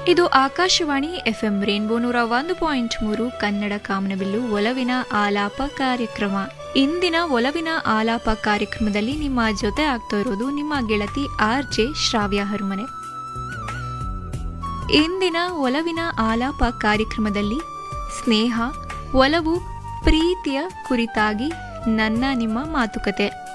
ಇದು Akashvani FM rainbow 101.3 Kannada ಕಾಮನಬಿಲ್ಲು ಒಲವಿನ ಆಲಾಪ ಕಾರ್ಯಕ್ರಮ. ಇಂದಿನ ಒಲವಿನ ಆಲಾಪ ಕಾರ್ಯಕ್ರಮದಲ್ಲಿ ನಿಮ್ಮ ಜೊತೆ ಆಗ್ತಾ ಇರೋದು ನಿಮ್ಮ ಗೆಳತಿ RJ ಶ್ರಾವ್ಯ ಹರ್ಮನೆ. ಇಂದಿನ ಒಲವಿನ ಆಲಾಪ ಕಾರ್ಯಕ್ರಮದಲ್ಲಿ ಸ್ನೇಹ, ಒಲವು, ಪ್ರೀತಿಯ ಕುರಿತಾಗಿ ನನ್ನ ನಿಮ್ಮ ಮಾತುಕತೆ.